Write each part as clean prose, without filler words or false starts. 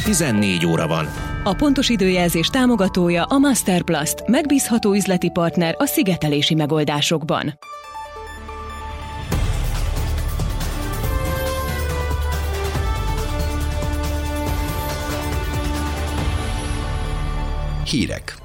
14 óra van. A pontos időjelzés támogatója a Masterplast, megbízható üzleti partner a szigetelési megoldásokban. Hírek.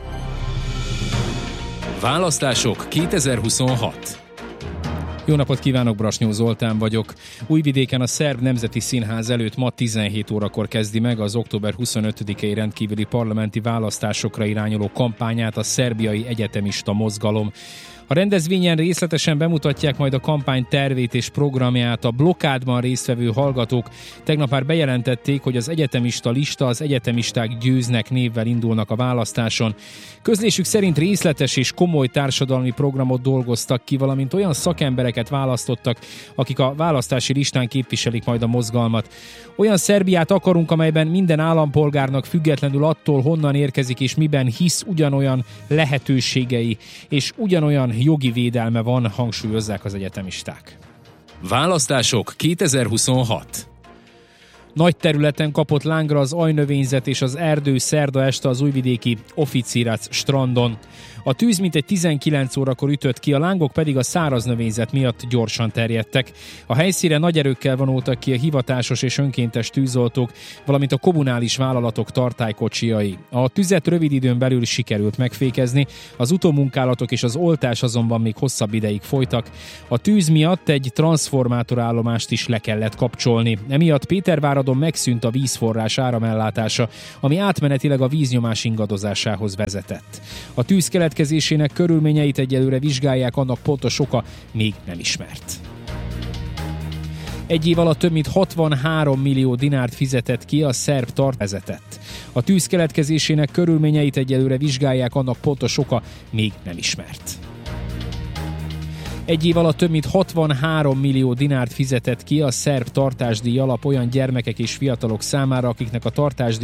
Választások 2026. Jó napot kívánok, Brasnyó Zoltán vagyok. Újvidéken a Szerb Nemzeti Színház előtt ma 17 órakor kezdi meg az október 25-i rendkívüli parlamenti választásokra irányuló kampányát a szerbiai egyetemista mozgalom. A rendezvényen részletesen bemutatják majd a kampány tervét és programját. A blokkádban résztvevő hallgatók tegnap már bejelentették, hogy az egyetemista lista az Egyetemisták győznek névvel indulnak a választáson. Közlésük szerint részletes és komoly társadalmi programot dolgoztak ki, valamint olyan szakembereket választottak, akik a választási listán képviselik majd a mozgalmat. Olyan Szerbiát akarunk, amelyben minden állampolgárnak függetlenül attól, honnan érkezik és miben hisz, ugyanolyan lehetőségei és ugyanolyan jogi védelme van, hangsúlyozzák az egyetemisták. Választások 2026. Nagy területen kapott lángra az ajnövényzet és az erdő szerda este az újvidéki Oficirac strandon. A tűz mintegy 19 órakor ütött ki, a lángok pedig a száraz növényzet miatt gyorsan terjedtek. A helyszínre nagy erőkkel vonultak ki a hivatásos és önkéntes tűzoltók, valamint a kommunális vállalatok tartálykocsiai. A tüzet rövid időn belül sikerült megfékezni, az utómunkálatok és az oltás azonban még hosszabb ideig folytak. A tűz miatt egy transzformátorállomást is le kellett kapcsolni. Emiatt Péterváradon megszűnt a vízforrás áramellátása, ami átmenetileg a víznyomás ingadozásához vezetett. A tűz keletkezésének körülményeit egyelőre vizsgálják, annak pontos oka még nem ismert. Egy év alatt több mint 63 millió dinárt fizetett ki a szerb vezetett. A tűz keletkezésének körülményeit egyelőre vizsgálják, annak pontos oka még nem ismert. Egy év alatt több mint 63 millió dinárt fizetett ki a szerb tartásdíj alap olyan gyermekek és fiatalok számára, akiknek a tartásdíj